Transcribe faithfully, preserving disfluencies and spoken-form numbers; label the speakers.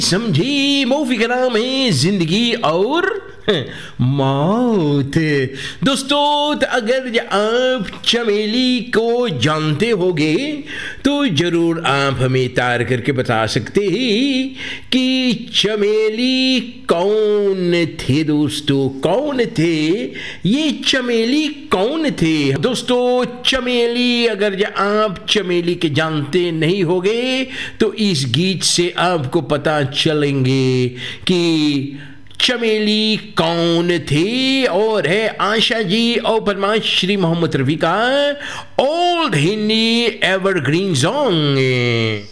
Speaker 1: समझी मूवी का नाम है जिंदगी और मौत। दोस्तों, तो अगर आप चमेली को जानते होगे तो जरूर आप हमें तार करके बता सकते हैं कि चमेली कौन थे। दोस्तों, कौन थे ये चमेली, कौन थे? दोस्तों, चमेली अगर आप चमेली के जानते नहीं होगे तो इस गीत से आपको पता चलेंगे कि चमेली कौन थे। और है आशा जी और पद्माश्री मोहम्मद रफी का ओल्ड हिंदी एवरग्रीन सॉन्ग।